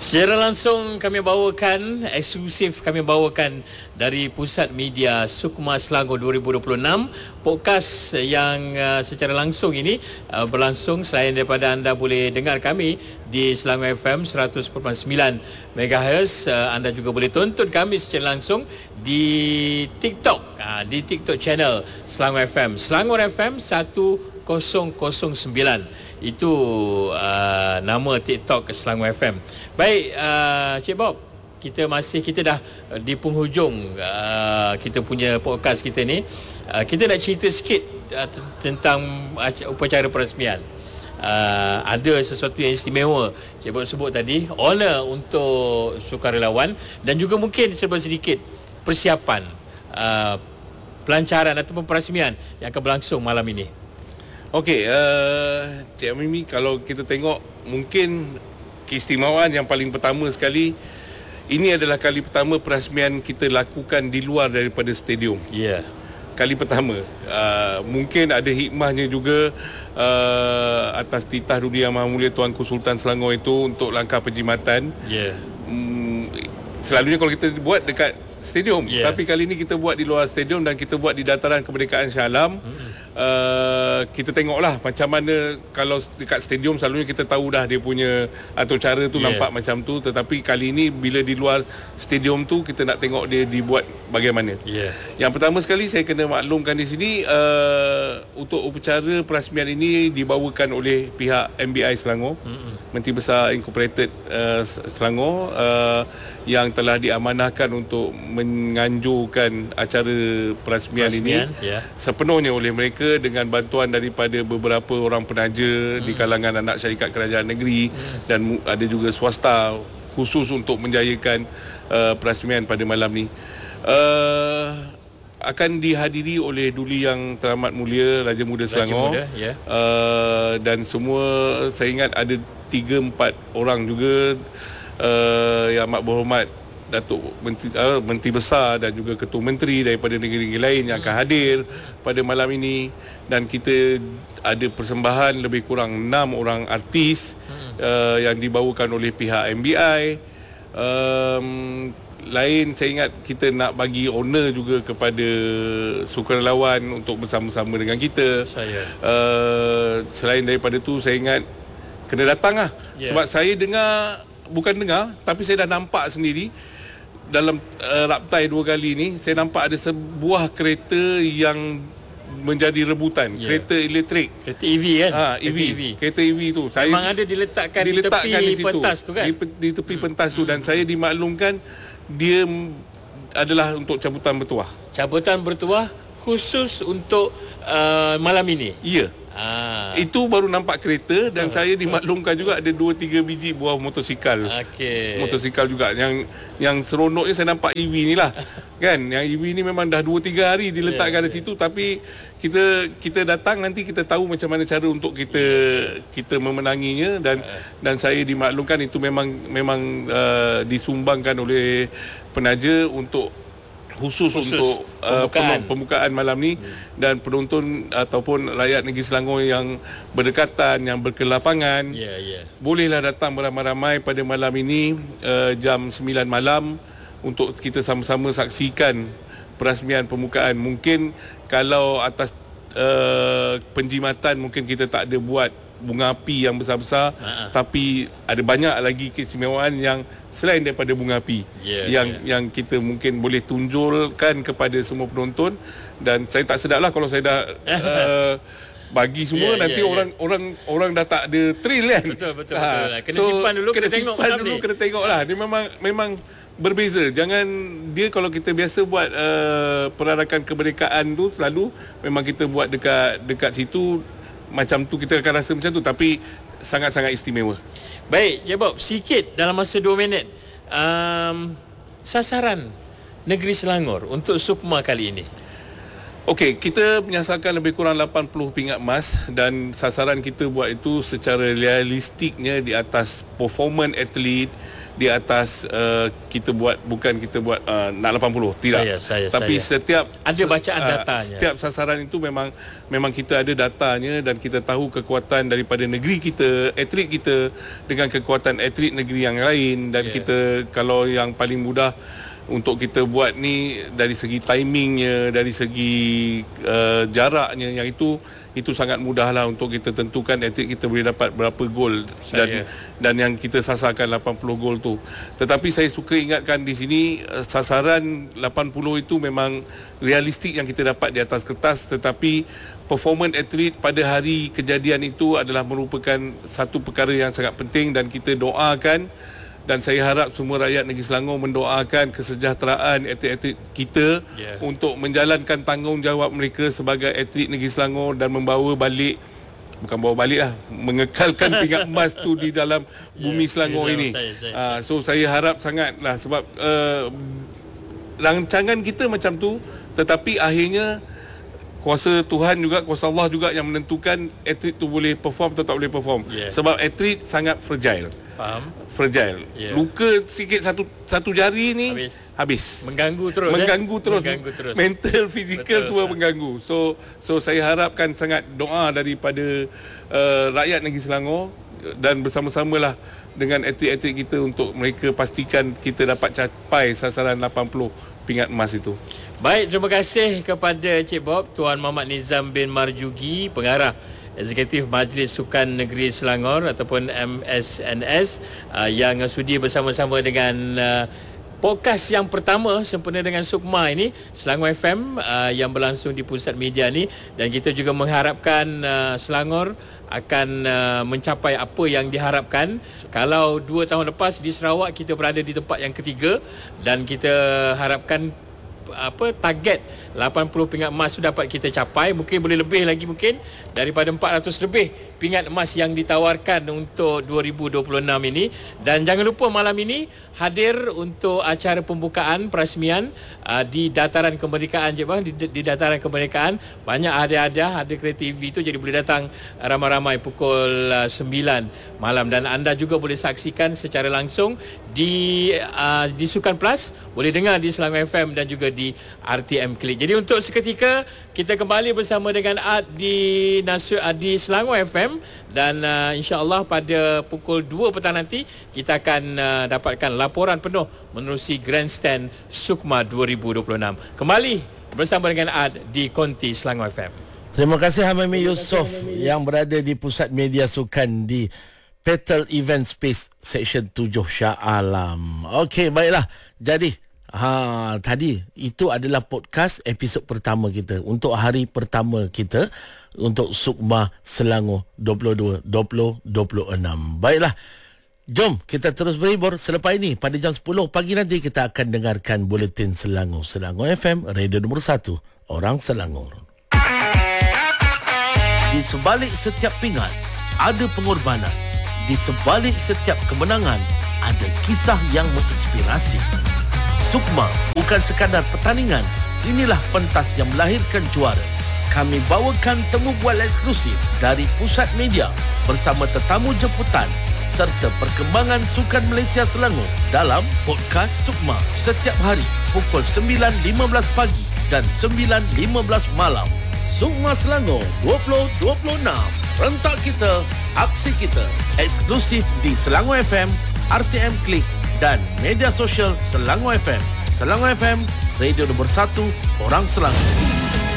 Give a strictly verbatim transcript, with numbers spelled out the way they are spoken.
Secara langsung kami bawakan, eksklusif kami bawakan dari Pusat Media Sukma Selangor dua ribu dua puluh enam. Podcast yang uh, secara langsung ini uh, berlangsung. Selain daripada anda boleh dengar kami di Selangor F M seratus perpuluhan sembilan megahertz, uh, anda juga boleh tonton kami secara langsung di TikTok, uh, di TikTok channel Selangor F M, Selangor F M seratus sembilan. Itu uh, nama TikTok Selangor F M. Baik, uh, Cik Bob, kita masih kita dah di penghujung uh, kita punya podcast kita ni. Uh, kita nak cerita sikit uh, tentang upacara perasmian. Uh, ada sesuatu yang istimewa Cik Bob sebut tadi, honor untuk sukarelawan, dan juga mungkin serba sedikit persiapan uh, pelancaran ataupun perasmian yang akan berlangsung malam ini. Okey, uh, Cik Mimi, kalau kita tengok, mungkin keistimewaan yang paling pertama sekali, ini adalah kali pertama perasmian kita lakukan di luar daripada stadium. Ya. Yeah. Kali pertama. Uh, mungkin ada hikmahnya juga uh, atas titah Duli Yang Maha Mulia Tuanku Sultan Selangor itu untuk langkah penjimatan. Ya. Yeah. Um, selalunya kalau kita buat dekat stadium, yeah. Tapi kali ini kita buat di luar stadium dan kita buat di Dataran Kemerdekaan Shah Alam. Hmm. Uh, kita tengoklah macam mana. Kalau dekat stadium selalunya kita tahu dah dia punya atau cara tu, yeah, nampak macam tu, tetapi kali ini bila di luar stadium tu kita nak tengok dia dibuat bagaimana. Yeah. Yang pertama sekali saya kena maklumkan di sini, uh, untuk upacara perasmian ini dibawakan oleh pihak M B I Selangor, mm-hmm. Menteri Besar Incorporated uh, Selangor, uh, yang telah diamanahkan untuk menganjurkan acara perasmian, perasmian ini, yeah, sepenuhnya oleh mereka dengan bantuan daripada beberapa orang penaja hmm. di kalangan anak syarikat kerajaan negeri, hmm. dan ada juga swasta khusus untuk menjayakan uh, perasmian pada malam ni. Uh, akan dihadiri oleh Duli Yang Teramat Mulia Raja Muda Selangor, Raja Muda, yeah. uh, dan semua, saya ingat ada tiga empat orang juga uh, yang amat berhormat Datuk Menteri, uh, Menteri Besar dan juga Ketua Menteri daripada negeri-negeri lain yang akan hadir pada malam ini. Dan kita ada persembahan lebih kurang enam orang artis uh, yang dibawakan oleh pihak M B I. Um, lain, saya ingat kita nak bagi honor juga kepada sukarelawan untuk bersama-sama dengan kita. Saya. Uh, selain daripada tu, saya ingat kena datang lah. Yeah. Sebab saya dengar, bukan dengar, tapi saya dah nampak sendiri dalam uh, raptai dua kali ni, saya nampak ada sebuah kereta yang menjadi rebutan, yeah. Kereta elektrik, kereta E V kan, ha, E V, E V. Kereta E V tu saya memang ada diletakkan, diletakkan di tepi di pentas tu kan, di, di tepi hmm. pentas tu, dan hmm. saya dimaklumkan dia adalah untuk cabutan bertuah. Cabutan bertuah khusus untuk uh, malam ini. Ya. Ah. Itu baru nampak kereta, dan oh. saya dimaklumkan juga ada dua tiga biji buah motosikal. Okey. Motosikal juga yang yang seronoknya saya nampak E V ni lah. Kan, yang E V ni memang dah dua tiga hari diletakkan yeah, di situ, yeah. Tapi kita kita datang nanti kita tahu macam mana cara untuk kita kita memenanginya, dan uh. dan saya dimaklumkan itu memang memang uh, disumbangkan oleh penaja untuk khusus, khusus untuk pembukaan. Uh, pembukaan malam ni, hmm. dan penonton ataupun rakyat negeri Selangor yang berdekatan, yang berkelapangan, yeah, yeah. bolehlah datang beramai-ramai pada malam ini uh, jam sembilan malam untuk kita sama-sama saksikan perasmian pembukaan. Mungkin kalau atas uh, penjimatan mungkin kita tak ada buat bunga api yang besar-besar, uh-huh. tapi ada banyak lagi keistimewaan yang selain daripada bunga api, yeah, yang yeah. yang kita mungkin boleh tunjulkan kepada semua penonton. Dan saya tak sedap lah kalau saya dah uh, bagi semua, yeah, nanti yeah, orang yeah. orang orang dah tak ada thrill kan. Betul betul, ha. betul. Kena so, simpan dulu, kena, kena tengok simpan dulu, kena tengok lah. Dia memang memang berbeza. Jangan dia, kalau kita biasa buat uh, perarakan kemerdekaan tu, selalu memang kita buat dekat dekat situ, macam tu kita akan rasa macam tu, tapi sangat-sangat istimewa. Baik, Cik Bob, sikit dalam masa dua minit, um, sasaran negeri Selangor untuk Sukma kali ini. Okey, kita menyasarkan lebih kurang lapan puluh pingat emas dan sasaran kita buat itu secara realistiknya di atas performance atlet, di atas uh, kita buat, bukan kita buat uh, nak lapan puluh, tidak. Saya, saya, Tapi saya. setiap ada bacaan uh, datanya. Setiap sasaran itu memang memang kita ada datanya dan kita tahu kekuatan daripada negeri kita, atlet kita dengan kekuatan atlet negeri yang lain dan yeah. kita kalau yang paling mudah untuk kita buat ni dari segi timingnya, dari segi uh, jaraknya, yang itu itu sangat mudahlah untuk kita tentukan atlet kita boleh dapat berapa gol dan dan yang kita sasarkan lapan puluh gol tu. Tetapi saya suka ingatkan di sini uh, sasaran lapan puluh itu memang realistik yang kita dapat di atas kertas, tetapi performance atlet pada hari kejadian itu adalah merupakan satu perkara yang sangat penting dan kita doakan. Dan saya harap semua rakyat negeri Selangor mendoakan kesejahteraan atlet-atlet kita yeah. untuk menjalankan tanggungjawab mereka sebagai atlet negeri Selangor dan membawa balik, bukan bawa balik lah, mengekalkan pingat emas tu di dalam bumi yeah, Selangor yeah, ini. Saya, saya, uh, so saya harap sangatlah sebab uh, rancangan kita macam tu, tetapi akhirnya kuasa Tuhan juga, kuasa Allah juga yang menentukan atlet tu boleh perform atau tak boleh perform. Yeah. Sebab atlet sangat fragile. Faham? Fragile. Yeah. Luka sikit satu satu jari ni habis. habis. Mengganggu terus. Mengganggu eh? terus. Mengganggu terus. Mental, fizikal semua mengganggu. So so saya harapkan sangat doa daripada uh, rakyat negeri Selangor dan bersama-samalah dengan atlet-atlet kita untuk mereka pastikan kita dapat capai sasaran lapan puluh pingat emas itu. Baik, terima kasih kepada Cik Bob, Tuan Muhammad Nizam bin Marjugi, Pengarah Eksekutif Majlis Sukan Negeri Selangor ataupun M S N S uh, yang sudi bersama-sama dengan uh, podcast yang pertama sempena dengan Sukma ini, Selangor F M uh, yang berlangsung di pusat media ni, dan kita juga mengharapkan uh, Selangor akan uh, mencapai apa yang diharapkan. Kalau dua tahun lepas di Sarawak kita berada di tempat yang ketiga dan kita harapkan apa target lapan puluh pingat emas tu dapat kita capai, mungkin boleh lebih lagi, mungkin daripada empat ratus lebih pingat emas yang ditawarkan untuk dua ribu dua puluh enam ini. Dan jangan lupa malam ini hadir untuk acara pembukaan perasmian uh, di Dataran Kemerdekaan je bang, di, di Dataran Kemerdekaan banyak hadiah-hadiah, ada Kereta T V tu, jadi boleh datang ramai-ramai pukul uh, sembilan malam, dan anda juga boleh saksikan secara langsung di uh, di Sukan Plus, boleh dengar di Selangor F M dan juga di R T M Klik. Jadi untuk seketika kita kembali bersama dengan Art di Nasu, di Selangor F M, dan uh, insya-Allah pada pukul dua petang nanti kita akan uh, dapatkan laporan penuh menerusi Grandstand Sukma dua ribu dua puluh enam. Kembali bersama dengan Art di Konti Selangor F M. Terima kasih Hamami Yusof yang berada di pusat media sukan di Petal Event Space Section tujuh Shah Alam. Okey, baiklah. Jadi Ha, tadi itu adalah podcast episod pertama kita untuk hari pertama kita untuk Sukma Selangor dua puluh dua dua puluh dua puluh enam. Baiklah. Jom kita terus berhibur. Selepas ini pada jam sepuluh pagi nanti kita akan dengarkan buletin Selangor. Selangor F M, radio nombor satu, orang Selangor. Di sebalik setiap pingat ada pengorbanan. Di sebalik setiap kemenangan ada kisah yang menginspirasi. Sukma bukan sekadar pertandingan, inilah pentas yang melahirkan juara. Kami bawakan temu bual eksklusif dari pusat media bersama tetamu jemputan serta perkembangan sukan Malaysia Selangor dalam podcast Sukma setiap hari pukul sembilan lima belas pagi dan sembilan lima belas malam. Sukma Selangor dua puluh dua puluh enam. Rentak kita, aksi kita. Eksklusif di Selangor F M, R T M Klik dan media sosial Selangor F M. Selangor F M, radio nombor satu, orang Selangor.